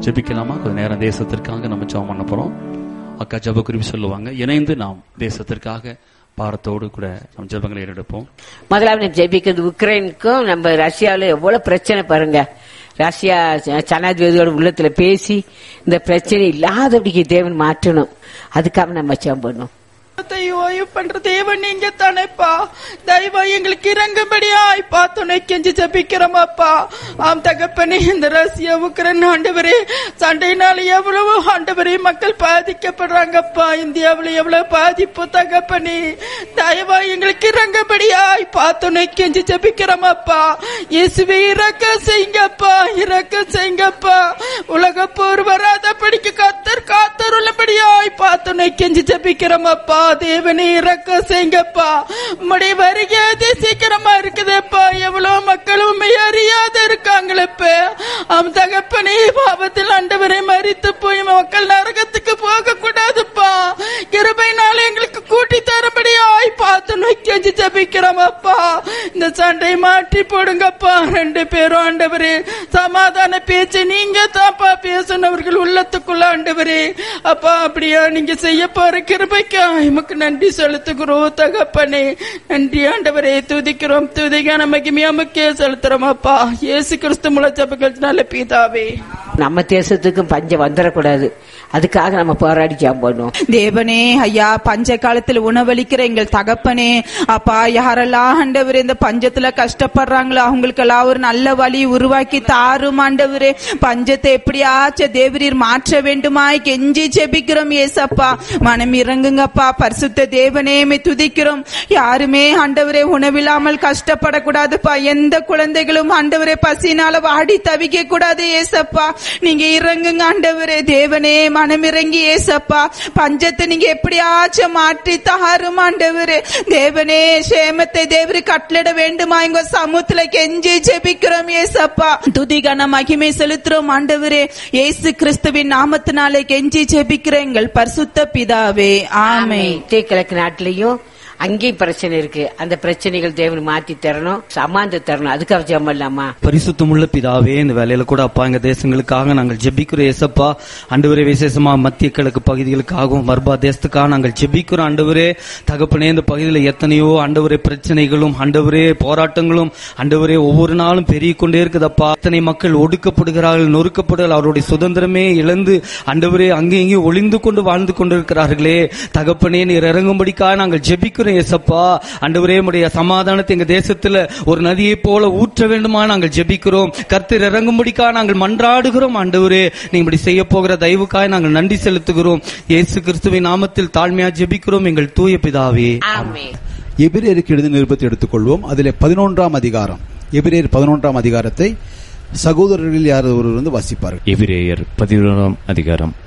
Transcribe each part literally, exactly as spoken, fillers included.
ஜெபிக்கலாமா? கொஞ்ச நேரம் தேசத்திற்காக நம்ம ஜெபம் பண்ண போறோம். அக்கா ஜெப குறிப்பு சொல்லுவாங்க. இணைந்து நாம் தேசத்திற்காக பாரத்தோடு கூட நம்ம ஜெபங்களை ஏறெடுப்போம். முதலாவது ஜெபிக்கிறது உக்ரைனுக்கும் நம்ம ரஷ்யாவில் எவ்வளவு பிரச்சனை பாருங்க. ரஷ்யா ஜனாதிபதியோட உள்ளத்துல பேசி இந்த பிரச்சனை இல்லாதபடிக்கு தேவன் மாற்றணும். அதுக்காக நம்ம ஜெபம் பண்ணணும். ஓய்வு பண்ற தேவன் நீங்க தானேப்பா, தயவா எங்களுக்கு இறங்கும்படியாய் துணை கெஞ்சி ஜபிக்கிறோமாப்பா. ஆம் தகப்பனே, இந்த ரஷ்யா உக்ரைன் ஆண்டவரே சண்டையினால எவ்வளவு ஆண்டவரே மக்கள் பாதிக்கப்படுறாங்கப்பா. இந்தியாவில் எவ்வளவு பாதிப்பு தகப்பனே, தயவா எங்களுக்கு இறங்கும்படியாய் துணை கெஞ்சி ஜபிக்கிறோமாப்பா. இயேசுவே இரக்கம் செய்யுங்கப்பா, இரக்கம் செய்யுங்கப்பா. உலக போர் வராதபடிக்கு கத்தர் காத்தருள்ளபடியாய் துணை கெஞ்சி ஜபிக்கிறோமாப்பா. தேவனே இரக்கம் செய்யுங்கப்பா. உம்முடைய வருகை சீக்கிரமா இருக்குதுப்பா. எவ்வளவு மக்கள் உண்மை அறியாத இருக்காங்களப்ப. அவன் தகப்பனே, பாவத்தில் ஆண்டவரை மரித்து போய் மக்கள் நரகத்துக்கு போக கூடாதுப்பா. கிருபையினால எங்களுக்கு கூட்டி தரபடியாய் பார்த்து நோக்கி ஜபிக்கிறோமப்பா. இந்த சண்டை மாற்றி போடுங்கப்பா. ரெண்டு பேரும் ஆண்டவரே சமாதான பேச்சு நீங்க தாப்பா பேசினவர்கள் உள்ளத்துக்குள்ள ஆண்டவரே அப்பா. அப்படியா நீங்க செய்ய போற கிருபைக்கு நமக்கு நன்றி செலுத்துகிறோம் தகப்பனே. நன்றி ஆண்டவரே, துதிக்கிறோம். துதிக்கான மகிமையா முக்கிய செலுத்துறோம் அப்பா. இயேசு கிறிஸ்து மூலம் ஜெபங்கள் நல்ல பிதாவே. நம்ம தேசத்துக்கும் பஞ்சம் வந்துடக்கூடாது, அதுக்காக நம்ம போராடி ஜெபம் பண்ணுவோம். தேவனே ஐயா, பஞ்ச காலத்துல உணவளிக்கிற எங்கள் தகப்பனே அப்பா, யாரெல்லாம் ஆண்டவரே இந்த பஞ்சத்துல கஷ்டப்படுறாங்களோ அவங்களுக்கெல்லாம் ஒரு நல்ல வழி உருவாக்கி தாரும் ஆண்டவரே. பஞ்சத்தை எப்படியாச்சும் தேவரீர் மாற்ற வேண்டுமாய் கெஞ்சி ஜெபிக்கிறோம் ஏசப்பா. மனம் இறங்குங்கப்பா. பரிசுத்த தேவனே துதிக்கிறோம். யாருமே ஆண்டவரே உணவில்லாமல் கஷ்டப்படக்கூடாதுப்பா. எந்த குழந்தைகளும் ஆண்டவரே பசினால வாடி தவிக்க கூடாது ஏசப்பா. நீங்க இறங்குங்க ஆண்டவரே. தேவனே மனமிறங்கி ஏசப்பா, பஞ்சத்தை நீங்க எப்படியாச்சும் மாற்றி தாரும் ஆண்டவரே. தேவனே சேமத்தை தேவரி கட்டளிட வேண்டுமா எங்க சமூகத்துல கெஞ்சி ஜெபிக்கிறோம் ஏசப்பா. துதிகான மகிமை செலுத்துறோம் ஆண்டவரே. இயேசு கிறிஸ்துவின் நாமத்தினாலே கெஞ்சி ஜெபிக்கிற எங்கள் பரிசுத்த பிதாவே, ஆமென். கிழக்கு நாட்டிலையும் அங்கேயும் பிரச்சனை இருக்கு. அந்த பிரச்சனைகள் தேவன் மாற்றி தரணும், சமாந்து தரணும். அதுக்காக ஜெபம் பண்ணலாமா? பரிசுத்தமுள்ள பிதாவே, இந்த வேலையில கூட அப்பா எங்க தேசங்களுக்காக நாங்கள் ஜெபிக்கிறோம் ஏசப்பா. ஆண்டவரே, விசேஷமா மத்திய கிழக்கு பகுதிகளுக்காகவும் மர்பா தேசத்துக்காக நாங்கள் ஜெபிக்கிறோம் ஆண்டவரே. தகப்பனே, இந்த பகுதியில் எத்தனையோ ஆண்டவரே பிரச்சனைகளும் ஆண்டவரே போராட்டங்களும் ஆண்டவரே ஒவ்வொரு நாளும் பெருகிக் கொண்டே இருக்குதப்பா. எத்தனை மக்கள் ஒடுக்கப்படுகிறார்கள், நொறுக்கப்படுகிறார்கள், அவருடைய சுதந்திரமே இழந்து ஆண்டவரே அங்கே இங்கே ஒளிந்து கொண்டு வாழ்ந்து கொண்டிருக்கிறார்களே. தகப்பனே, நீர் இறங்கும்படிக்காக நாங்கள் ஜெபிக்கிறோம் ஏசப்பா. ஆண்டவரே, உம்முடைய சமாதானத்தை எங்க தேசத்துல ஒரு நதியை போல ஊற்ற வேண்டுமா நாங்கள் ஜெபிக்கிறோம். கர்த்தர் இறங்கும்படிக்காக நாங்கள் மன்றாடுகிறோம் ஆண்டவரே. நீங்க இப்படி செய்ய போகிற தயவுக்காக நாங்கள் நன்றி செலுத்துகிறோம். இயேசு கிறிஸ்துவின் நாமத்தில் தாழ்மையா ஜெபிக்கிறோம் எங்கள் தூய பிதாவே, ஆமென். எபிரேயருக்கு எழுதின நிருபத்தை எடுத்துக்கொள்வோம். அதிலே பதினொன்றாம் அதிகாரம், எபிரேயர் பதினொன்றாம் அதிகாரத்தை சகோதரர்களில் யார் ஒருவர் வந்து வாசிப்பார்கள். எபிரேயர் பதினொன்றாம் அதிகாரம்.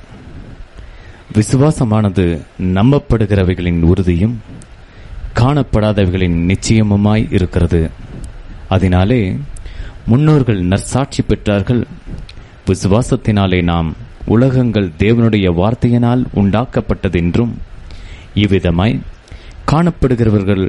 விசுவாசமானது நம்பப்படுகிறவைகளின் உறுதியும் காணப்படாதவைகளின் நிச்சயமுமாய் இருக்கிறது. அதனாலே முன்னோர்கள் நற்சாட்சி பெற்றார்கள். விசுவாசத்தினாலே நாம் உலகங்கள் தேவனுடைய வார்த்தையினால் உண்டாக்கப்பட்டதென்றும் இவ்விதமாய் காணப்படுகிறவர்கள்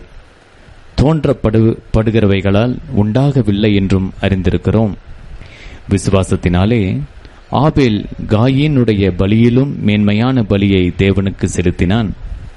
தோன்றப்படுகிறவைகளால் உண்டாகவில்லை என்றும் அறிந்திருக்கிறோம். விசுவாசத்தினாலே ஆபேல் காயீனுடைய பலியிலும் மேன்மையான பலியை தேவனுக்கு செலுத்தினான்.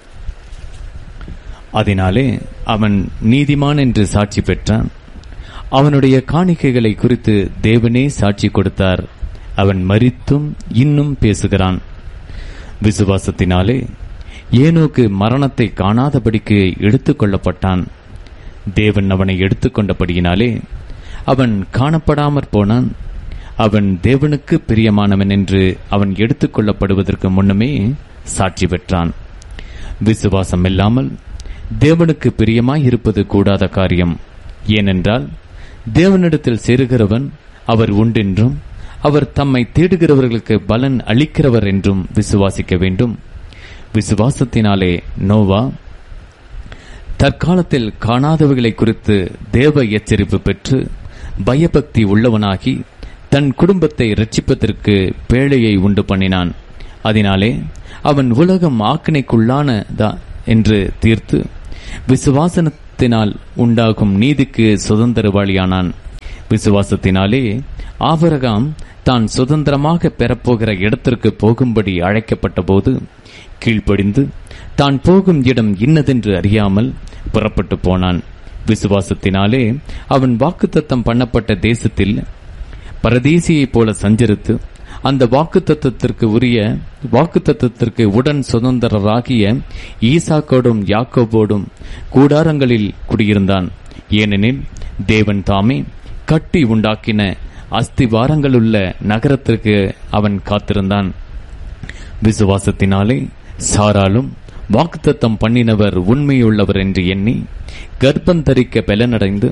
அதனாலே அவன் நீதிமான் என்று சாட்சி பெற்றான். அவனுடைய காணிக்கைகளை குறித்து தேவனே சாட்சி கொடுத்தார். அவன் மரித்தும் இன்னும் பேசுகிறான். விசுவாசத்தினாலே ஏனோக்கு மரணத்தை காணாதபடிக்கு எடுத்துக் கொள்ளப்பட்டான். தேவன் அவனை எடுத்துக்கொண்டபடியினாலே அவன் காணப்படாமற் போனான். அவன் தேவனுக்கு பிரியமானவன் என்று அவன் எடுத்துக் கொள்ளப்படுவதற்கு முன்னமே சாட்சி பெற்றான். விசுவாசம் இல்லாமல் தேவனுக்கு பிரியமாய் இருப்பது கூடாத காரியம். ஏனென்றால் தேவனிடத்தில் சேருகிறவன் அவர் உண்டென்றும் அவர் தம்மை தேடுகிறவர்களுக்கு பலன் அளிக்கிறவர் என்றும் விசுவாசிக்க வேண்டும். விசுவாசத்தினாலே நோவா தற்காலத்தில் காணாதவைகளை குறித்து தேவ எச்சரிப்பு பெற்று பயபக்தி உள்ளவனாகி தன் குடும்பத்தை இரட்சிப்பதற்கு பேழையை உண்டு பண்ணினான். அதனாலே அவன் உலகம் ஆக்கினைக்குள்ளானதா என்று தீர்த்து விசுவாசத்தினால் உண்டாகும் நீதிக்கு சுதந்திரவாளியானான். விசுவாசத்தினாலே ஆபிரகாம் தான் சுதந்திரமாக பெறப்போகிற இடத்திற்கு போகும்படி அழைக்கப்பட்ட போது கீழ்ப்படிந்து தான் போகும் இடம் இன்னதென்று அறியாமல் புறப்பட்டு போனான். விசுவாசத்தினாலே அவன் வாக்குத்தத்தம் பண்ணப்பட்ட தேசத்தில் பரதேசியைப் போல சஞ்சரித்து அந்த வாக்குத்தத்தத்திற்கு உரிய வாக்குத்தத்தத்திற்கு உடன் சுதந்திரராகிய ஈசாக்கோடும் யாக்கோபோடும் கூடாரங்களில் குடியிருந்தான். ஏனெனில் தேவன் தாமே கட்டி உண்டாக்கின அஸ்திவாரங்களுள்ள நகரத்திற்கு அவன் காத்திருந்தான். விசுவாசத்தினாலே சாராலும் வாக்குத்தத்தம் பண்ணினவர் உண்மையுள்ளவர் என்று எண்ணி கர்ப்பந்தரிக்க பலனடைந்து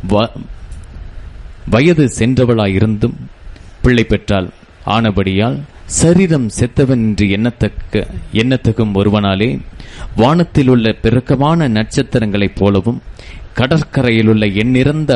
வயது சென்றவளாயிருந்தும் பிள்ளை பெற்றாள். ஆனபடியால் சரீரம் செத்தவன் என்று எண்ணத்தக்க எண்ணத்தகும் ஒருவனாலே வானத்தில் உள்ள பெருக்கமான நட்சத்திரங்களைப் போலவும் கடற்கரையில் உள்ள எண்ணிறந்த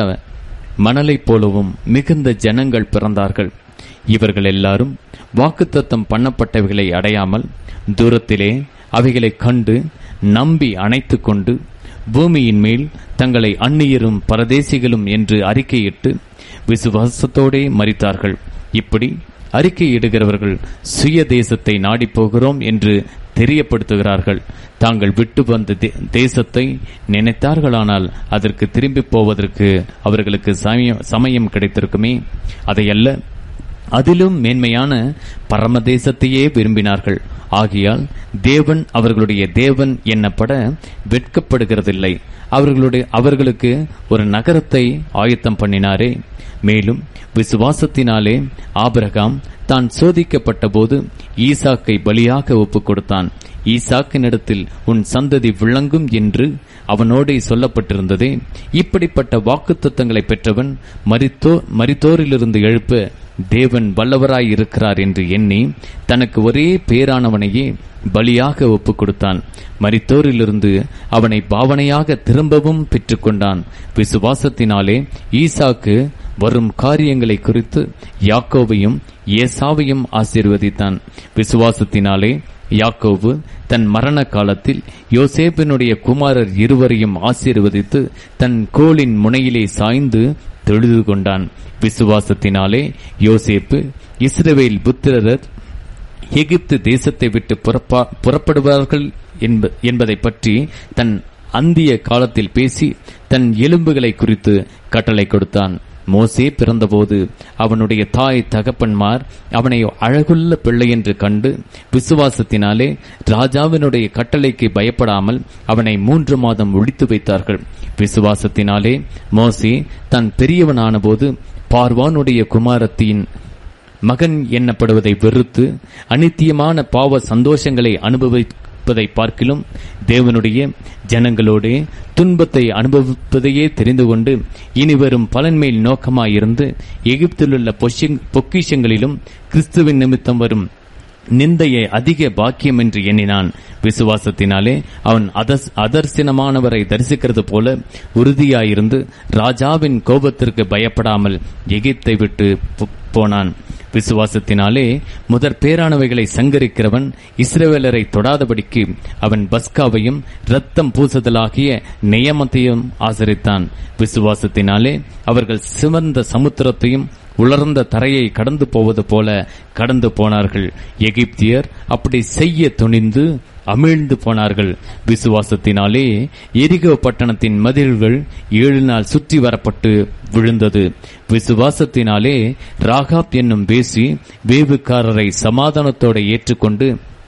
மணலைப் போலவும் மிகுந்த ஜனங்கள் பிறந்தார்கள். இவர்கள் எல்லாரும் வாக்குத்தத்தம் பண்ணப்பட்டவைகளை அடையாமல் தூரத்திலே அவைகளை கண்டு நம்பி அணைத்து கொண்டு பூமியின் மேல் தங்களை அந்நியரும் பரதேசிகளும் என்று அறிக்கையிட்டு விசுவாசத்தோடே மரித்தார்கள். இப்படி அறிக்கையிடுகிறவர்கள் சுய தேசத்தை நாடி போகிறோம் என்று தெரியப்படுத்துகிறார்கள். தாங்கள் விட்டு வந்த தேசத்தை நினைத்தார்களானால் அதற்கு திரும்பி போவதற்கு அவர்களுக்கு சமயம் கிடைத்திருக்குமே. அதையல்ல, அதிலும் மேன்மையான பரமதேசத்தையே விரும்பினார்கள். ஆகையால் தேவன் அவர்களுடைய தேவன் என்னப்பட வெட்கப்படுகிறதில்லை. அவர்களுடைய அவர்களுக்கு ஒரு நகரத்தை ஆயத்தம் பண்ணினாரே. மேலும் விசுவாசத்தினாலே ஆபிரகாம் தான் சோதிக்கப்பட்ட போது ஈசாக்கை பலியாக ஒப்புக் கொடுத்தான். ஈசாக்கினிடத்தில் உன் சந்ததி விளங்கும் என்று அவனோடே சொல்லப்பட்டிருந்ததே. இப்படிப்பட்ட வாக்குத்தத்தங்களை பெற்றவன் மரித்தோ மரித்தோரிலிருந்து எழுப்ப தேவன் வல்லவராய் இருக்கிறார் என்று எண்ணி தனக்கு ஒரே பேரானவனையே பலியாக ஒப்புக் கொடுத்தான். மரித்தோரிலிருந்து அவனை பாவனையாக திரும்பவும் பெற்றுக்கொண்டான். விசுவாசத்தினாலே ஈசாக்கு வரும் காரியங்களை குறித்து யாக்கோபையும் ஏசாவையும் ஆசீர்வதித்தான். விசுவாசத்தினாலே யாக்கோபு தன் மரண காலத்தில் யோசேப்பினுடைய குமாரர் இருவரையும் ஆசீர்வதித்து தன் கோலின் முனையிலே சாய்ந்து தொழுது கொண்டான். விசுவாசத்தினாலே யோசேப்பு இஸ்ரவேல் புத்திரர் எகிப்து தேசத்தை விட்டு புறப்படுவார்கள் என்பதை பற்றி தன் அந்திய காலத்தில் பேசி தன் எலும்புகளை குறித்து கட்டளை கொடுத்தான். மோசே பிறந்தபோது அவனுடைய தாய் தகப்பன்மார் அவனை அழகுள்ள பிள்ளை என்று கண்டு விசுவாசத்தினாலே ராஜாவினுடைய கட்டளைக்கு பயப்படாமல் அவனை மூன்று மாதம் ஒழித்து வைத்தார்கள். விசுவாசத்தினாலே மோசே தான் பெரியவனான போது பார்வானுடைய குமாரத்தின் மகன் எண்ணப்படுவதை வெறுத்து அநித்தியமான பாவ சந்தோஷங்களை அனுபவிப்பதை பார்க்கிலும் தேவனுடைய ஜனங்களோடே துன்பத்தை அனுபவிப்பதையே தெரிந்து கொண்டு இனி வரும் பலன்மேல் நோக்கமாயிருந்து எகிப்திலுள்ள பொக்கிஷங்களிலும் கிறிஸ்துவின் நிமித்தம் வரும் நிந்தையை அதிக பாக்கியம் என்று எண்ணினான். விசுவாசத்தினாலே அவன் அதர்சனமானவரை தரிசிக்கிறது போல உறுதியாயிருந்து ராஜாவின் கோபத்திற்கு பயப்படாமல் எகிப்தை விட்டு போனான். விசுவாசத்தினாலே முதற் பேரானவைகளை சங்கரிக்கிறவன் இஸ்ரவேலரை தொடாதபடிக்கு அவன் பஸ்காவையும் இரத்தம் பூசுதலாகிய நியமத்தையும் ஆசரித்தான். விசுவாசத்தினாலே அவர்கள் சிவந்த சமுத்திரத்தையும் உலர்ந்த தரையை கடந்து போவது போல கடந்து போனார்கள். எகிப்தியர் அப்படி செய்ய துணிந்து அமிழ்ந்து போனார்கள். விசுவாசத்தினாலே எரிகோ பட்டணத்தின் மதில்கள் ஏழு நாள் சுற்றி வரப்பட்டு விழுந்தது. விசுவாசத்தினாலே ராகாப் என்னும் பேசி வேவுக்காரரை சமாதானத்தோடு ஏற்றுக்கொண்டு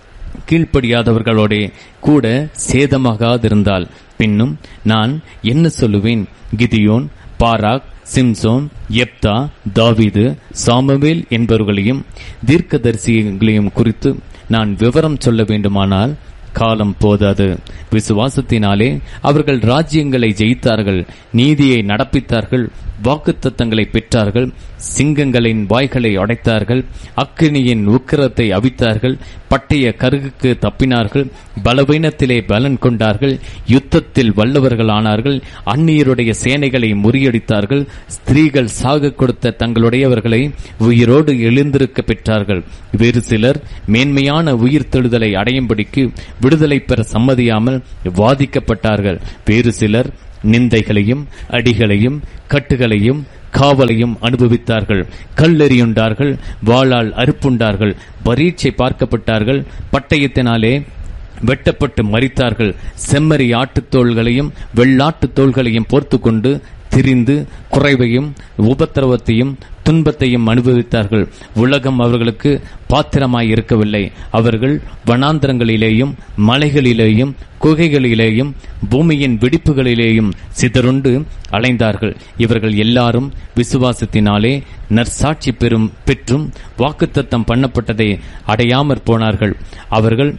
கீழ்ப்படியாதவர்களோட கூட சேதமாகாதிருந்தாள். பின்னும் நான் என்ன சொல்லுவேன்? கிதியோன், பாராக், சிம்சோன், எப்தா, தாவீது, சாமுவேல் என்பவர்களையும் தீர்க்கதரிசிகளையும் குறித்து நான் விவரம் சொல்ல வேண்டுமானால் காலம் போதாது. விசுவாசத்தினாலே அவர்கள் ராஜ்யங்களை ஜெயித்தார்கள், நீதியை நடப்பித்தார்கள், வாக்குத்தத்தங்களை பெற்றார்கள், சிங்கங்களின் வாய்களை அடைத்தார்கள், அக்கினியின் உக்கிரத்தை அவித்தார்கள், பட்டய கருகுக்கு தப்பினார்கள், பலவீனத்திலே பலன் கொண்டார்கள், யுத்தத்தில் வல்லவர்கள் ஆனார்கள், அந்நியருடைய சேனைகளை முறியடித்தார்கள், ஸ்திரீகள் சாக கொடுத்த தங்களுடையவர்களை உயிரோடு எழுந்திருக்க பெற்றார்கள். வேறு சிலர் மேன்மையான உயிர் தெழுதலை அடையும்படிக்கு விடுதலை பெற சம்மதியாமல் வாதிக்கப்பட்டார்கள். வேறு சிலர் நிந்தைகளையும் அடிகளையும் கட்டுகளையும் காவலையும் அனுபவித்தார்கள். கல்லெறியுண்டார்கள், வாளால் அறுப்புண்டார்கள், பரீட்சை பார்க்கப்பட்டார்கள், பட்டயத்தினாலே வெட்டப்பட்டு மரித்தார்கள். செம்மறி ஆட்டுத் தோள்களையும் வெள்ளாட்டுத் தோள்களையும் போர்த்து கொண்டு திரிந்து குறைவையும் உபத்திரவத்தையும் துன்பத்தையும் அனுபவித்தார்கள். உலகம் அவர்களுக்கு பாத்திரமாய் இருக்கவில்லை. அவர்கள் வனாந்தரங்களிலேயும் மலைகளிலேயும் குகைகளிலேயும் பூமியின் வெடிப்புகளிலேயும் சிதறுண்டு அலைந்தார்கள். இவர்கள் எல்லாரும் விசுவாசத்தினாலே நற்சாட்சி பெறும் பெற்றும் வாக்குத்தத்தம் பண்ணப்பட்டதை அடையாமற் போனார்கள். அவர்கள்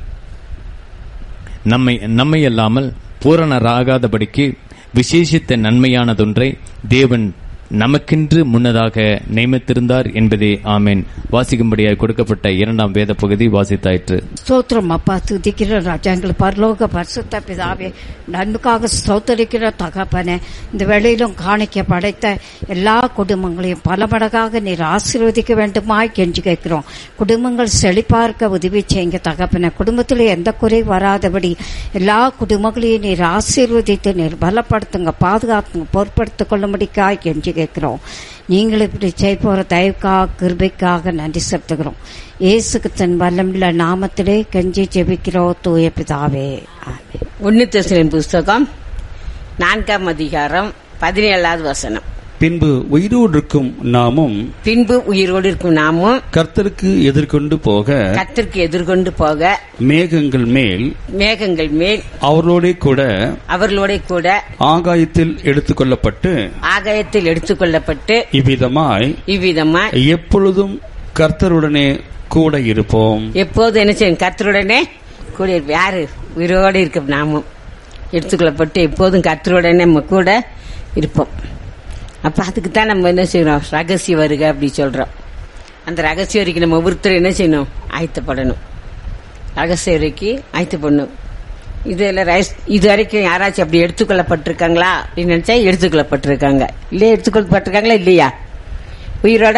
நம்மை நம்மையல்லாமல் பூரணராகாதபடிக்கு விசேஷித்த நன்மையானதொன்றை தேவன் நமக்கென்று முன்னதாக நியமித்திருந்தார் என்பதே. ஆமேன். வாசிக்கும்படியாக கொடுக்கப்பட்ட இரண்டாம் வேத பகுதி வாசித்தாயிற்று. ஸ்தோத்திரம் அப்பா, துதிக்கிற ராஜா, எங்கள் பரலோக பரிசுத்த பிதாவே, நன்மைக்காக ஸ்தோத்தரிக்கிற தகப்பனே, இந்த வேளையிலும் காணிக்க படைத்த எல்லா குடும்பங்களையும் பல மடங்காக நீர் ஆசீர்வதிக்க வேண்டுமாய் கெஞ்சி கேட்கிறோம். குடும்பங்கள் செழிப்பார்க்க உதவி செய்யுங்க தகப்பனே. குடும்பத்தில் எந்த குறை வராதபடி எல்லா குடும்பங்களையும் நீர் ஆசீர்வதித்து நீர் பலப்படுத்துங்க, பாதுகாத்துங்க, பொறுப்படுத்திக் கொள்ளும்படிக்காய் கெஞ்சி கேட்கிறோம். நீங்கள் இப்படி செய்ய போற தயவுக்காக கிருபைக்காக நன்றி செலுத்துகிறோம். இயேசுக்கு தன் வல்லமுள்ள நாமத்திலே கெஞ்சி ஜெபிக்கிறோம் தூய பிதாவே. ஒன்னு தெசலோனிக்கேயர் புஸ்தகம் நான்காம் அதிகாரம் பதினேழாவது வசனம். பின்பு உயிரோடு இருக்கும் நாமும் பின்பு உயிரோடு இருக்கும் நாமும் கர்த்தருக்கு எதிர்கொண்டு போக கர்த்தருக்கு எதிர்கொண்டு போக மேகங்கள் மேல் மேகங்கள் மேல் அவர்களோட கூட அவர்களோட கூட ஆகாயத்தில் எடுத்துக்கொள்ளப்பட்டு ஆகாயத்தில் எடுத்துக்கொள்ளப்பட்டு இவ்விதமாய் இவ்விதமாய் எப்பொழுதும் கர்த்தருடனே கூட இருப்போம். எப்போது என்ன செய்யும்? கர்த்தருடனே கூட இருப்போம். யாரு? உயிரோடு இருக்க நாமும் எடுத்துக்கொள்ளப்பட்டு எப்போதும் கர்த்தருடனே நம்ம கூட இருப்போம். அப்ப அதுக்குத்தான் நம்ம என்ன செய்யறோம்? ரகசிய வருக அப்படி சொல்றோம். அந்த ரகசிய வரைக்கும் நம்ம ஒவ்வொருத்தரும் என்ன செய்யணும்? ஆயத்தப்படணும். ரகசிய வரைக்கும் ஆயத்தப்படணும். இதுல இது வரைக்கும் யாராச்சும் அப்படி எடுத்துக்கொள்ளப்பட்டிருக்காங்களா அப்படின்னு நினைச்சா எடுத்துக்கொள்ளப்பட்டிருக்காங்க. இல்லையா? எடுத்துக்கொள்ளப்பட்டிருக்காங்களா இல்லையா? உயிரோட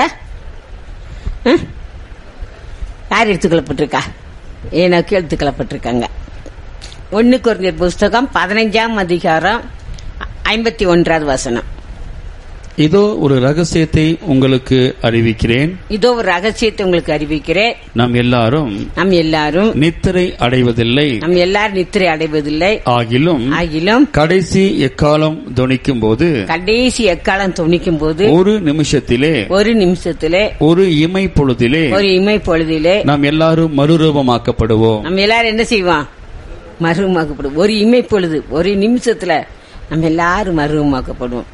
யார் எடுத்துக்கொள்ளப்பட்டிருக்கா? ஏனோக்கு எடுத்துக்கொள்ளப்பட்டிருக்காங்க. ஒன்னு கொரிந்தியர் புஸ்தகம் பதினைஞ்சாம் அதிகாரம் ஐம்பத்தி ஒன்றாவது வசனம். இதோ ஒரு ரகசியத்தை உங்களுக்கு அறிவிக்கிறேன். இதோ ஒரு ரகசியத்தை உங்களுக்கு அறிவிக்கிறேன். நாம் எல்லாரும் நாம் எல்லாரும் நித்திரை அடைவதில்லை. நாம் எல்லாரும் நித்திரை அடைவதில்லை. ஆகிலும் ஆகிலும் கடைசி எக்காலம் தொனிக்கும் போது கடைசி எக்காலம் தொனிக்கும் போது ஒரு நிமிஷத்திலே ஒரு நிமிஷத்திலே ஒரு இமை பொழுதிலே ஒரு இமை பொழுதிலே நாம் எல்லாரும் மறுரூபமாக்கப்படுவோம். நம்ம எல்லாரும் என்ன செய்வோம்? மறுரூபமாக்கப்படுவோம். ஒரு இமை பொழுது, ஒரு நிமிஷத்துல நம்ம எல்லாரும் மறுரூபமாக்கப்படுவோம்.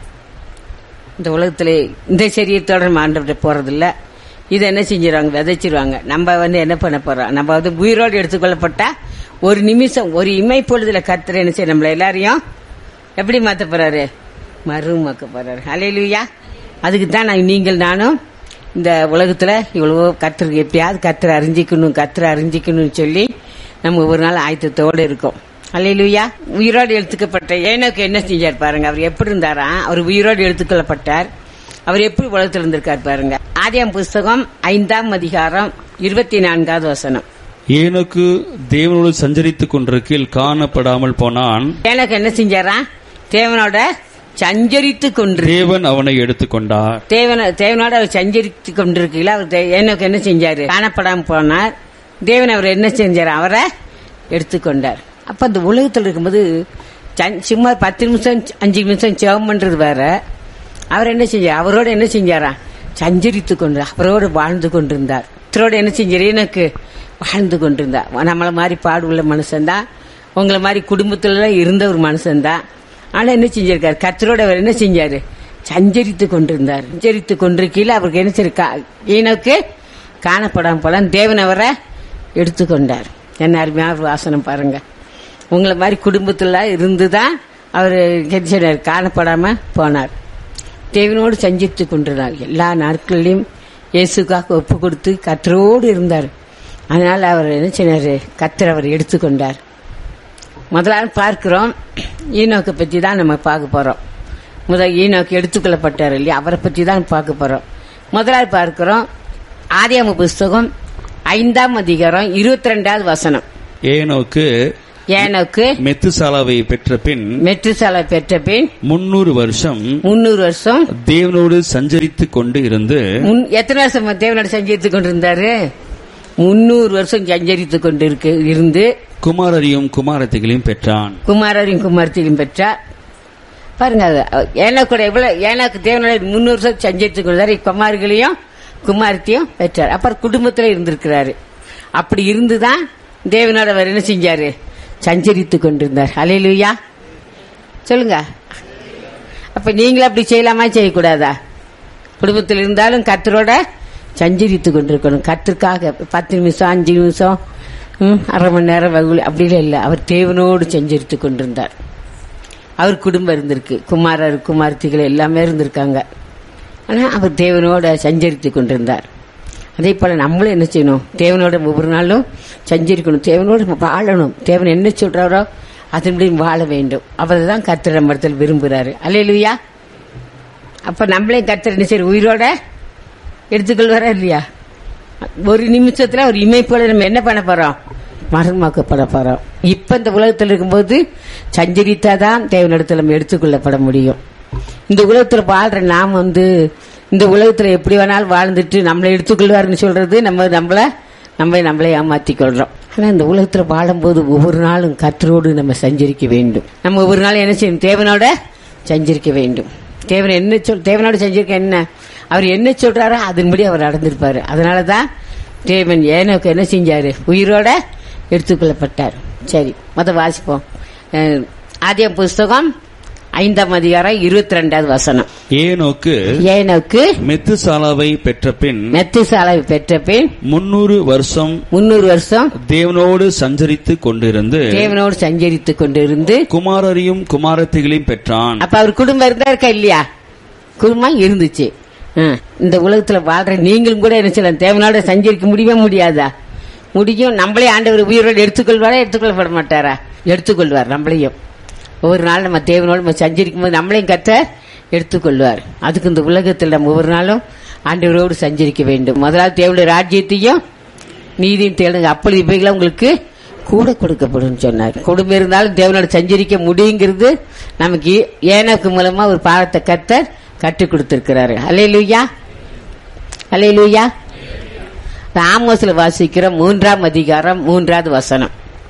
இந்த உலகத்திலே இந்த சரீரத்தோட ஆண்டவர்கிட்ட போறதில்ல. இதை என்ன செஞ்சிருவாங்க? விதைச்சிருவாங்க. நம்ம வந்து என்ன பண்ண போறோம்? நம்ம வந்து உயிரோடு எடுத்துக்கொள்ளப்பட்டா ஒரு நிமிஷம், ஒரு இமை பொழுதுல கர்த்தர் என்ன செய்ய நம்மள எல்லாரையும் எப்படி மாத்த போறாரு? மறுமாக்க போறாரு. ஹல்லேலூயா. அதுக்கு தான் நான் நீங்கள் நானும் இந்த உலகத்துல இவ்வளவோ கர்த்தருக்கு எப்படியாவது கர்த்தரை அறிஞ்சிக்கணும் கர்த்தரை அறிஞ்சிக்கணும்னு சொல்லி நம்ம ஒரு நாள் ஆயத்தத்தோடு இருக்கோம். அல்லேலூயா. உயிரோடு எடுத்துக்கப்பட்ட ஏனோக்கு என்ன செஞ்சார் பாருங்க. அவர் எப்படி இருந்தாரா? அவர் உயிரோடு எடுத்துக்கொள்ளப்பட்டார். அவர் எப்படி உலகத்தில் இருந்திருக்கார் பாருங்க. ஆதியாம் புஸ்தகம் ஐந்தாம் அதிகாரம் இருபத்தி நான்காவது வசனம். ஏனோக்கு தேவனோடு சஞ்சரித்துக் கொண்டிருக்கையில் காணப்படாமல் போனான். ஏனோக்கு என்ன செஞ்சாரா? தேவனோட சஞ்சரித்து கொண்டு தேவன் அவனை எடுத்துக்கொண்டார். தேவன தேவனோட அவர் சஞ்சரித்து கொண்டிருக்கையில் அவர் ஏனோக்கு என்ன செஞ்சாரு? காணப்படாமல் போனார். தேவன் அவர் என்ன செஞ்சார்? அவரை எடுத்துக்கொண்டார். அப்ப அந்த உலகத்தில் இருக்கும்போது சும்மா பத்து நிமிஷம் அஞ்சு நிமிஷம் ஜெபம் பண்றது வேற. அவர் என்ன செஞ்சார்? அவரோட என்ன செஞ்சாரா? சஞ்சரித்து கொண்டு அவரோடு வாழ்ந்து கொண்டிருந்தார். இத்தரோட என்ன செஞ்சார்? எனக்கு வாழ்ந்து கொண்டிருந்தார். நம்மள மாதிரி பாடு உள்ள மனுஷன்தான், உங்களை மாதிரி குடும்பத்துல இருந்த ஒரு மனுஷன்தான். ஆனா என்ன செஞ்சிருக்காரு? கர்த்தரோட அவர் என்ன செஞ்சாரு? சஞ்சரித்து கொண்டிருந்தார். சஞ்சரித்து கொண்டிருக்கையில் அவருக்கு என்ன செய்ய எனக்கு காணப்படாம போல தேவன் அவரை எடுத்துக்கொண்டார். என்ன அருமையான வாசனம் பாருங்க. உங்களை மாதிரி குடும்பத்துல இருந்துதான் அவரு காணப்படாம போனார். தேவனோடு சஞ்சித்து கொண்டிருந்தார். எல்லா நாட்களிலும் இயேசுக்காக ஒப்பு கொடுத்து கர்த்தரோடு இருந்தார். அதனால அவர் என்ன செய்றாரு? கர்த்தர் அவர் எடுத்துக்கொண்டார். முதலாவது பார்க்கிறோம் ஈனோக்கை பத்தி தான் நம்ம பார்க்க போறோம். முதல் ஈனோக்கு எடுத்துக்கொள்ளப்பட்டார் இல்லையா? அவரை பத்தி தான் பார்க்க போறோம். முதலாவது பார்க்கிறோம் ஆதியாகம புஸ்தகம் ஐந்தாம் அதிகாரம் இருபத்தி ரெண்டாவது வசனம். ஏனோக்கு ஏனோக்கு மெத்துசாலாவை பெற்ற பின் மெத்துசாலா பெற்ற பின் முன்னூறு வருஷம் முன்னூறு வருஷம் தேவனோடு சஞ்சரித்துக் கொண்டு இருந்து முன்- எத்தனை வருஷம் தேவனோட சஞ்சரித்துக் கொண்டிருந்தாரு? முன்னூறு வருஷம் சஞ்சரித்துக் கொண்டு இருக்கு இருந்து குமாரரையும் குமாரத்திகளையும் பெற்றான். குமாரரையும் குமாரத்தையும் பெற்றார். பாருங்க, அது ஏனோக்கூட எவ்வளவு ஏனோக்கு தேவனோட முன்னூறு வருஷம் சஞ்சரித்துக் கொண்டாரு. குமார்களையும் குமாரத்தையும் பெற்றார். அப்புறம் குடும்பத்துல இருந்திருக்கிறாரு. அப்படி இருந்துதான் தேவனோட அவர் என்ன செஞ்சாரு? சஞ்சரித்துக் கொண்டிருந்தார். அல்லேலூயா சொல்லுங்க. அப்ப நீங்களும் அப்படி செய்யலாமா, செய்யக்கூடாதா? குடும்பத்தில் இருந்தாலும் கர்த்தரோட சஞ்சரித்துக் கொண்டிருக்கணும். கர்த்தருக்காக பத்து நிமிஷம் அஞ்சு நிமிஷம் ம், அரை மணி நேரம் வகுல் அப்படிலாம் இல்லை. அவர் தேவனோடு சஞ்சரித்துக் கொண்டிருந்தார். அவர் குடும்பம் இருந்திருக்கு, குமாரர் குமார்த்திகள் எல்லாமே இருந்திருக்காங்க. ஆனா அவர் தேவனோட சஞ்சரித்துக் கொண்டிருந்தார். அதே போல நம்மளும் என்ன செய்யணும்? தேவனோட ஒவ்வொரு நாளும் சஞ்சரிக்கணும், தேவனோட வாழணும். தேவன் என்ன சொல்றாரோ அதன்படி வாழ வேண்டும். அவர்தான் கர்த்தர் நம்ம இடத்துல விரும்புகிறாரு. அல்லேலூயா. அப்ப நம்மளையும் கர்த்தர் என்ன செய்ய உயிரோட எடுத்துக்கொள்வாரா இல்லையா? ஒரு நிமிஷத்துல ஒரு இமைப்போல நம்ம என்ன பண்ண போறோம்? மரணமாக்கப்பட போறோம். இப்ப இந்த உலகத்தில் இருக்கும்போது சஞ்சரித்தாதான் தேவனிடத்தில் நம்ம எடுத்துக்கொள்ளப்பட முடியும். இந்த உலகத்துல வாழ்ற நாம் வந்து இந்த உலகத்துல எப்படி வேணாலும் வாழ்ந்துட்டு நம்மளை எடுத்துக்கொள்வாருன்னு சொல்றது நம்ம நம்மள நம்ம நம்மளை ஏமாத்திக் கொள்றோம். ஆனா இந்த உலகத்துல வாழும்போது ஒவ்வொரு நாளும் கர்த்தரோடு நம்ம சஞ்சரிக்க வேண்டும். நம்ம ஒவ்வொரு நாளும் என்ன செய்யணும்? தேவனோட சஞ்சரிக்க வேண்டும். தேவன் என்ன சொல் தேவனோட சஞ்சரிக்க என்ன அவர் என்ன சொல்றாரோ அதன்படி அவர் நடந்திருப்பாரு. அதனாலதான் தேவன் ஏனோக்கு என்ன செஞ்சாரு? உயிரோட எடுத்துக்கொள்ளப்பட்டார். சரி, மொத வாசிப்போம். ஆதியாகமம் புஸ்தகம் ஐந்தாம் அதிகாரம் இருபத்தி ரெண்டாவது வசனம். ஏனோக்கு ஏனோக்கு மெத்துசாலாவை பெற்ற பின் மெத்துசாலாவை பெற்ற பின் முன்னூறு வருஷம் முன்னூறு வருஷம் தேவனோடு சஞ்சரித்துக் கொண்டிருந்து தேவனோடு சஞ்சரித்துக் கொண்டிருந்து குமாரரையும் குமாரத்திகளையும் பெற்றான். அப்ப அவர் குடும்பம் இருந்தா இருக்கா இல்லையா? குடும்பம் இருந்துச்சு. இந்த உலகத்துல வாழ்ற நீங்களும் கூட என்ன செய்யலாம்? தேவனோட சஞ்சரிக்க முடியவே முடியாதா? முடியும். நம்மளே ஆண்டவர் உயிரோடு எடுத்துக்கொள்வாரா? எடுத்துக்கொள்ளப்பட மாட்டாரா? எடுத்துக்கொள்வார். நம்மளையும் ஒவ்வொரு நாள் நம்ம தேவனோடு நம்ம சஞ்சரிக்கும் போது நம்மளையும் கர்த்தர் எடுத்துக்கொள்வார். அதுக்கு இந்த உலகத்தில் நம்ம ஒவ்வொரு நாளும் ஆண்டவரோடு சஞ்சரிக்க வேண்டும். முதலாவது தேவனுடைய ராஜ்யத்தையும் நீதியும் தேடுங்க, அப்படி இவைகளை உங்களுக்கு கூட கொடுக்கப்படும் சொன்னார். குடும்பம் இருந்தாலும் தேவனோட சஞ்சரிக்க முடியுங்கிறது நமக்கு ஏனோக்கு மூலமா ஒரு பாடத்தை கர்த்தர் கற்றுக் கொடுத்திருக்கிறாரு. அல்லேலூயா, அல்லேலூயா. ஆமோஸ்ல வாசிக்கிற மூன்றாம் அதிகாரம் மூன்றாவது வசனம்.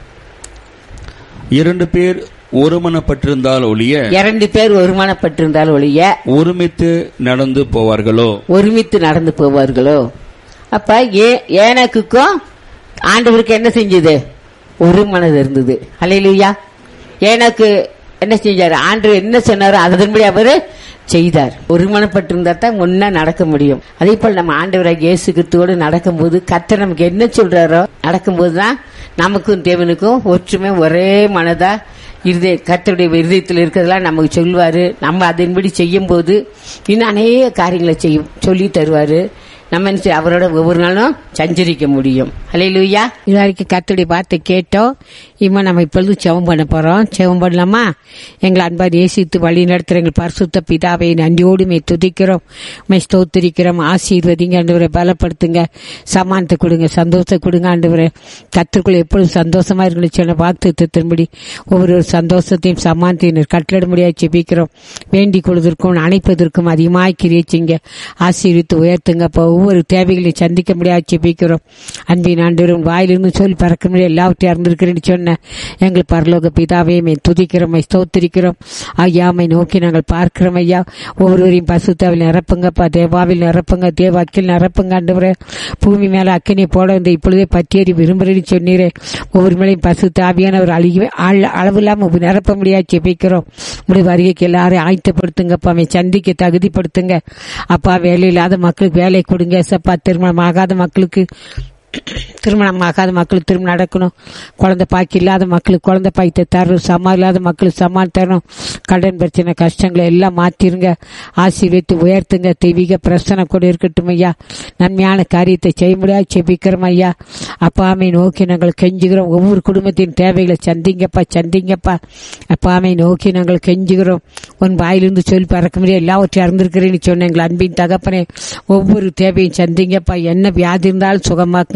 இரண்டு பேர் ஒருமனப்பட்டிருந்தால் ஒழிய இரண்டு பேர் ஒருமனப்பட்டிருந்தால் ஒழிய ஒருமித்து நடந்து போவார்களோ ஒருமித்து நடந்து போவார்களோ. அப்ப ஏனோக்குக்கும் ஆண்டவருக்கு என்ன செஞ்சது? ஒரு மனது இருந்தது. அல்லேலூயா. ஏனோக்கு என்ன செஞ்சாரு? ஆண்டவர் என்ன சொன்னாரோ அதன்படி அவரு செய்தார். ஒருமனப்பட்டிருந்தா தான் முன்ன நடக்க முடியும். அதே போல நம்ம ஆண்டவராக இயேசு கிறிஸ்துவோடு நடக்கும்போது கர்த்தர் நமக்கு என்ன சொல்றாரோ நடக்கும்போதுதான் நமக்கும் தேவனுக்கும் ஒற்றுமை ஒரே மனதா இருதய கர்த்தருடைய இருதயத்தில் இருக்கிறதெல்லாம் நமக்கு சொல்லுவாரு. நம்ம அதன்படி செய்யும் போது இன்னும் அநேக காரியங்களை செய்யும் சொல்லி தருவாரு. நம்ம அவரோட ஒவ்வொரு நாளும் சஞ்சரிக்க முடியும். அல்லேலூயா. இது வரைக்கும் கர்த்தருடைய வார்த்தை கேட்டோம். இம்மா நம்ம இப்பொழுது செவம் பண்ண போறோம். செவம் பண்ணலாமா? எங்களை அன்பா நேசித்து வழி நடத்துற எங்கள் பரிசுத்த பிதாவை நன்றியோடு மே துதிக்கிறோம், மே ஸ்தோத்திரிக்கிறோம். ஆசீர்வதிங்க ஆண்டவரை, பலப்படுத்துங்க, சமானத்தை கொடுங்க, சந்தோஷத்தை கொடுங்க ஆண்டவரை. கர்த்தருக்குள்ள எப்பொழுதும் சந்தோஷமா இருக்கணும் சொன்ன வாக்குத்தத்தின்படி ஒவ்வொரு சந்தோஷத்தையும் சமானத்தையும் கட்டளை முடியாது செபிக்கிறோம். வேண்டிக் கொள்வதற்கும் அணைப்பதற்கும் அதிகமாக கிரியச்சிங்க. ஆசீர்வித்து உயர்த்துங்க. ஒவ்வொரு தேவைகளையும் சந்திக்க முடியாது செபிக்கிறோம். அன்பின் ஆண்டவரும் வாயிலிருந்து சொல்லி பறக்க முடியாது எல்லாவற்றையும் அறிந்திருக்கிறேன்னு சொன்ன எங்கள் பரலோக பிதாவே மே துதிக்கிறோம், ஸ்தோத்திரிக்கிறோம். ஐயாமை நோக்கி நாங்கள் பார்க்கிறோம். ஐயா, ஒவ்வொருவரையும் பசுத்தாவில் நிரப்புங்கப்பா, தேவாவில் நிரப்புங்க, தேவ அக்கில் நிரப்புங்க ஆண்டவரே. பூமி மேல அக்கினை போட வந்து இப்பொழுதே பற்றியறி விரும்புறேன்னு சொன்னீரே. ஒவ்வொரு மேலையும் பசுத்தாவியான ஒரு அழிவே அளவு இல்லாம நிரப்ப முடியாது செபிக்கிறோம். முடிவு வருகைக்கு எல்லாரையும் ஆயத்தப்படுத்துங்கப்பா, மே சந்திக்க தகுதிப்படுத்துங்க அப்பா. வேலை இல்லாத மக்களுக்கு வேலை கொடுங்க சப்பா. திருமணம் ஆகாத மக்களுக்கு திருமணம் ஆகாத மக்களுக்கு திருமணம் நடக்கணும். குழந்தை பாக்கி இல்லாத மக்களுக்கு குழந்தை பாய்த்த தரணும். சமா இல்லாத மக்களுக்கு சமான் தரணும். கடன் பிரச்சனை கஷ்டங்களை எல்லாம் மாத்திருங்க. ஆசீர்வதித்து உயர்த்துங்க. தெய்வீக பிரசனை கூட இருக்கட்டும் ஐயா. நன்மையான காரியத்தை செய்ய முடியாது செபிக்கிறோம் ஐயா. அப்பாமை நோக்கி நாங்கள் கெஞ்சுகிறோம். ஒவ்வொரு குடும்பத்தின் தேவைகளை சந்திங்கப்பா, சந்திங்கப்பா. அப்பாமை நோக்கி நாங்கள் கெஞ்சுகிறோம். உன் வாயிலிருந்து சொல்லி பறக்க முடியாது எல்லாவற்றையும் அறிந்திருக்கிறேன்னு சொன்ன எங்கள் அன்பின் தகப்பனே, ஒவ்வொரு தேவையும் சந்திங்கப்பா. என்ன வியாதி இருந்தாலும் சுகமாக்குங்க,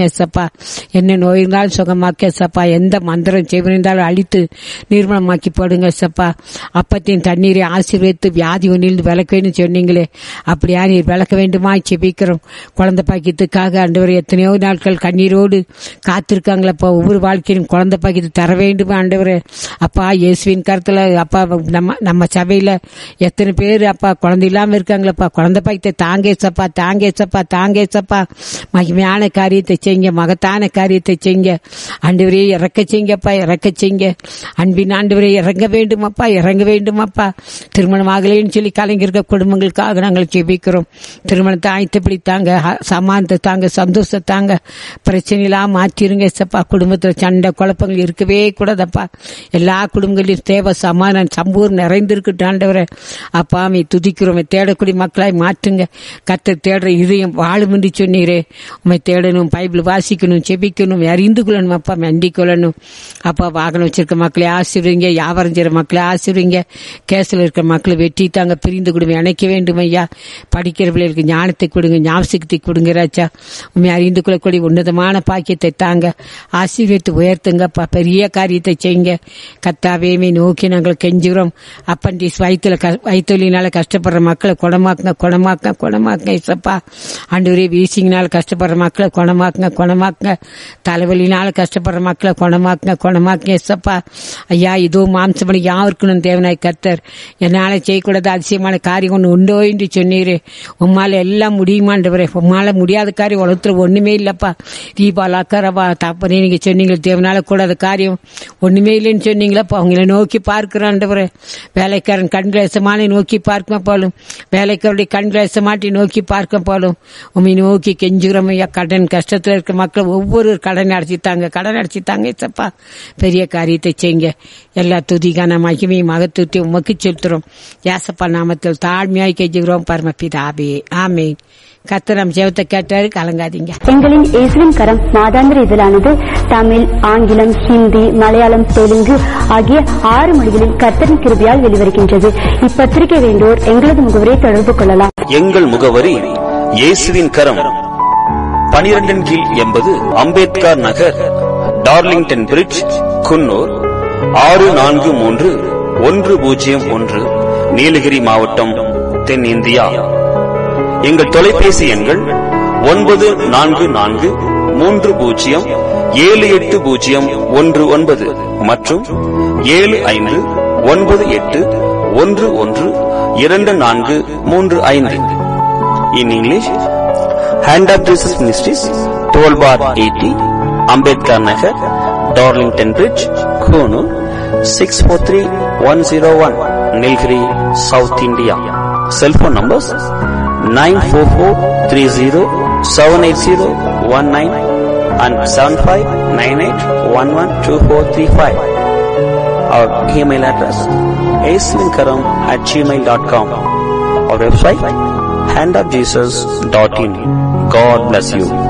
ஏசப்பா. என்ன நோய் இருந்தாலும் சுகமாக்க ஏசப்பா. எந்த மந்திரம் செய்வனாலும் அழித்து நிர்மலமாக்கி போடுங்க ஏசப்பா. அப்பத்தின் தண்ணீரை ஆசீர்வதித்து வியாதி ஒன்றிலிருந்து விளக்க வேண்டும் சொன்னீங்களே, அப்படியா நீர் விளக்க வேண்டுமா செபிக்கிறோம். குழந்தை பாக்கியத்துக்காக ஆண்டவரே எத்தனையோ நாட்கள் கண்ணீரோடு காத்திருக்காங்களப்பா. ஒவ்வொரு வாழ்க்கையிலும் குழந்தை பாக்கியத்தை தர வேண்டும் ஆண்டவரே. அப்பா இயேசுவின் கருத்துல அப்பா நம்ம நம்ம சபையில எத்தனை பேர் அப்பா குழந்தை இல்லாம இருக்காங்களப்பா. குழந்தை பாக்கியத்தை தாங்கேசப்பா, தாங்கேசப்பா, தாங்கேசப்பா. மகிமையான காரியத்தை செய்யுங்க, மகத்தான காரியத்தை செய்யுங்க ஆண்டவரே. இறக்க செய்யுங்கப்பா, இறக்க செய்யுங்க. அன்பின் ஆண்டவரே இறங்க வேண்டுமப்பா, இறங்க வேண்டுமப்பா. திருமணம் ஆகலைன்னு சொல்லி கலைஞர்க குடும்பங்களுக்காக நாங்கள் ஜெபிக்கிறோம். திருமணத்தை ஆயத்தப்படுத்தாங்க, சமானத்தை தாங்க, சந்தோஷத்தாங்க, பிரச்சனையெல்லாம் மாற்றிருங்க சப்பா. குடும்பத்துல சண்டை குழப்பங்கள் இருக்கவே கூடாதப்பா. எல்லா குடும்பங்களையும் தேவ சமாதானம் சம்பூர்ணம் நிறைந்திருக்கட்டும் ஆண்டவரே. அப்பா அமை துதிக்கிறோம். தேடக்கூடிய மக்களாய் மாற்றுங்க. கர்த்தர் தேடுற இதயம் வாழும் என்று சொன்னீரே. உண்மை தேடணும், பைபிள் வாசிக்கணும், செபிக்கணும், அறிந்து கொள்ளணும் அப்பா, அண்டிக் கொள்ளணும் அப்பா. வாகனம் வச்சிருக்க மக்களை ஆசீர்வதிங்க, வியாபாரம் செய்யற மக்களை ஆசீர்வதிங்க. கேஸ்ல இருக்கிற மக்களை வெட்டி தாங்க, பிரிந்து கொடுங்க, இணைக்க வேண்டும் ஐயா. படிக்கிற பிள்ளைகளுக்கு ஞானத்தை கொடுங்க, ஞாபகத்தை கொடுங்க ராஜா. உண்மை அறிந்து கொள்ளக்கூடிய உன்னதமான பாக்கியத்தை தாங்க, ஆசீர்வதித்து உயர்த்துங்கப்பா. பெரிய காரியத்தை செய்யுங்க கர்த்தாவே. நோக்கி நாங்கள் கெஞ்சுகிறோம். அப்பண்டிஸ் வயிற்றுல வயிற்றுலினால கஷ்டப்படுற மக்களை குணமாக்குங்க, குணமாக்க குணமாக்குங்க இசப்பா. ஆண்டவரே வீசிங்கனால கஷ்டப்படுற மக்களை குணமாக்குங்க, குணமாக்குங்க. தலைவலினால கஷ்டப்படுற மக்களை குணமாக்குங்க, குணமாக்குங்க இசப்பா. ஐயா இதோ மாம்சமணி யாருக்கணும் தேவனாய் கர்த்தர். என்னால செய்யக்கூடாது அதிசயமான காரியம் ஒன்று உண்டோ என்று சொன்னீரே. உம்மால எல்லாம் முடியுமாண்டவரே. உம்மால முடியாத காரியம் உலகத்துல ஒண்ணுமே இல்லப்பா. தீபாவளி அக்கறவா தப்பனே நீங்க சொன்னீங்க, தேவனால கூடாத காரியம் ஒண்ணுமே இல்லைன்னு சொன்னீங்களப்பா. அவங்கள நோக்கி பார்க்கிறாண்டவரே. வேலைக்காரன் கண்கிரசமான நோக்கி பார்க்க போலும், வேலைக்காரருடைய கண்கிரசமாட்டி நோக்கி பார்க்க போலும். உண்மை நோக்கி கெஞ்சுகிறோம் ஐயா. கடன் கஷ்டத்துல இருக்க மக்கள் ஒவ்வொரு கடன் அடைச்சித்தாங்க, கடன் அடைச்சித்தாங்க சப்பா. பெரிய காரியத்தை செய்யுங்க. எல்லா துதிக்கான மகிமையும் மகத்துவத்தை உமக்கு செலுத்துறோம். ஏசப்பா நாமத்தில் தாழ்மையாய் கெஞ்சுகிறோம் பரமபிதாவே, ஆமென். கர்த்தர் நம் ஜெபத்தை கேட்டாரு, கலங்காதீங்க. எங்களின் இயேசுவின் கரம் மாதாந்திர இதழானது தமிழ், ஆங்கிலம், ஹிந்தி, மலையாளம், தெலுங்கு ஆகிய ஆறு மொழிகளில் கர்த்தரின் கிருபையால் வெளிவருகின்றது. இப்பத்திரிகை வேண்டோர் எங்களது முகவரை தொடர்பு கொள்ளலாம். எங்கள் முகவரி இயேசுவின் கரம், பனிரெண்டின் கீழ் எண்பது அம்பேத்கர் நகர், டார்லிங்டன் பிரிட்ஜ், குன்னூர் ஆறு நான்கு மூன்று ஒன்று பூஜ்ஜியம் ஒன்று, நீலகிரி மாவட்டம், தென்னிந்தியா. எங்கள் தொலைபேசி எண்கள் ஒன்பது நான்கு நான்கு மூன்று பூஜ்ஜியம் ஏழு எட்டு பூஜ்ஜியம் ஒன்று ஒன்பது மற்றும் ஏழு ஐந்து ஒன்பது எட்டு ஒன்று ஒன்று இரண்டு நான்கு மூன்று ஐந்து. In English, hand of Jesus ministries, twelve bar eighty, Ambedkar Nagar, Darlington bridge, Coonoor six four three one zero one, Nilgiri, south India. Cellphone numbers nine four four three zero seven eight zero one nine and seven five nine eight one one two four three five. Our email address aislinkaram at gmail dot com. Our website hand of jesus dot in. God bless you.